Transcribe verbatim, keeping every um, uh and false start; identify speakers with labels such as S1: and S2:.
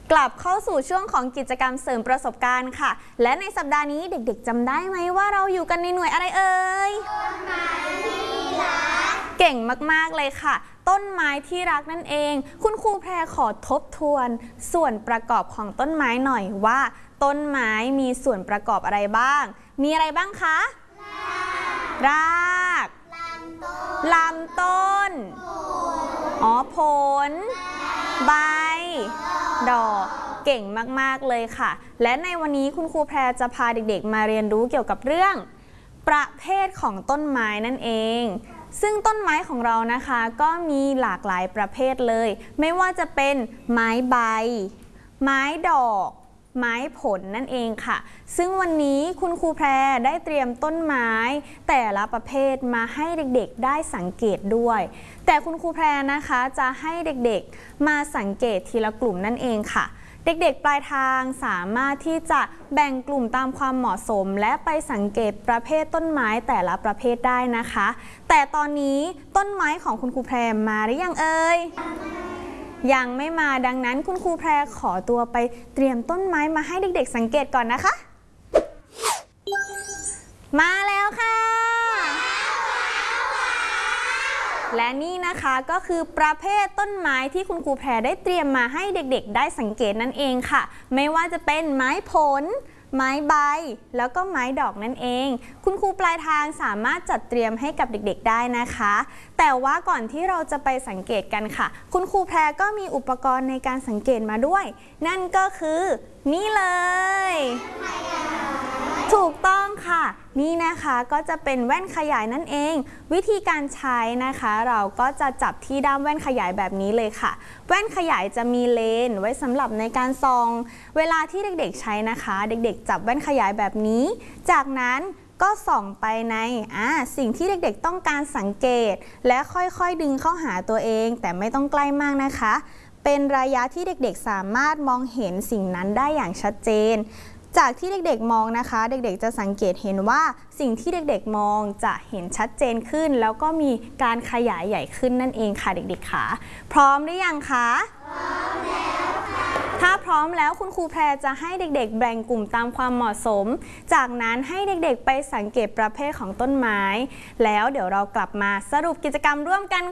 S1: กลับเข้าสู่ช่วงของกิจกรรมเสริมประสบการณ์ค่ะและในสัปดาห์นี้เด็กๆจำได้ไหมว่าเราอยู่กันในหน่วยอะไรเอ่ยต้นไม้ที่รักเก่งมากๆเลยค่ะต้นไม้ที่รักนั่นเองคุณครูแพรขอทบทวนส่วนประกอบของต้นไม้หน่อยว่าต้นไม้มีส่วนประกอบอะไรบ้างมีอะไรบ้างคะรากลำต้นอ๋อผลใบดอกเก่งมากๆเลยค่ะและในวันนี้คุณครูแพรจะพาเด็กๆมาเรียนรู้เกี่ยวกับเรื่องประเภทของต้นไม้นั่นเองซึ่งต้นไม้ของเรานะคะก็มีหลากหลายประเภทเลยไม่ว่าจะเป็นไม้ใบไม้ดอกไม้ผลนั่นเองค่ะซึ่งวันนี้คุณครูแพรได้เตรียมต้นไม้แต่ละประเภทมาให้เด็กๆได้สังเกตด้วยแต่คุณครูแพรนะคะจะให้เด็กๆมาสังเกตทีละกลุ่มนั่นเองค่ะเด็กๆปลายทางสามารถที่จะแบ่งกลุ่มตามความเหมาะสมและไปสังเกตประเภทต้นไม้แต่ละประเภทได้นะคะแต่ตอนนี้ต้นไม้ของคุณครูแพรมาหรือยังเอ่ยยังไม่มาดังนั้นคุณครูแพรขอตัวไปเตรียมต้นไม้มาให้เด็กๆสังเกตก่อนนะคะมาแล้วค่ะและนี่นะคะก็คือประเภทต้นไม้ที่คุณครูแพรได้เตรียมมาให้เด็กๆได้สังเกตนั่นเองค่ะไม่ว่าจะเป็นไม้ผลไม้ใบแล้วก็ไม้ดอกนั่นเองคุณครูปลายทางสามารถจัดเตรียมให้กับเด็กๆได้นะคะแต่ว่าก่อนที่เราจะไปสังเกตกันค่ะคุณครูแพรก็มีอุปกรณ์ในการสังเกตมาด้วยนั่นก็คือนี่เลยถูกต้องค่ะนี่นะคะก็จะเป็นแว่นขยายนั่นเองวิธีการใช้นะคะเราก็จะจับที่ด้ามแว่นขยายแบบนี้เลยค่ะแว่นขยายจะมีเลนไว้สำหรับในการส่องเวลาที่เด็กๆใช้นะคะเด็กๆจับแว่นขยายแบบนี้จากนั้นก็ส่องไปในอ่าสิ่งที่เด็กๆต้องการสังเกตและค่อยๆดึงเข้าหาตัวเองแต่ไม่ต้องใกล้มากนะคะเป็นระยะที่เด็กๆสามารถมองเห็นสิ่งนั้นได้อย่างชัดเจนจากที่เด็กๆมองนะคะเด็กๆจะสังเกตเห็นว่าสิ่งที่เด็กๆมองจะเห็นชัดเจนขึ้นแล้วก็มีการขยายใหญ่ขึ้นนั่นเองค่ะเด็กๆค่ะพร้อมหรือยังคะพร้อมแล้วค่ะถ้าพร้อมแล้วคุณครูแพรจะให้เด็กๆแบ่งกลุ่มตามความเหมาะสมจากนั้นให้เด็กๆไปสังเกตประเภทของต้นไม้แล้วเดี๋ยวเรากลับมาสรุปกิจกรรมร่วมกัน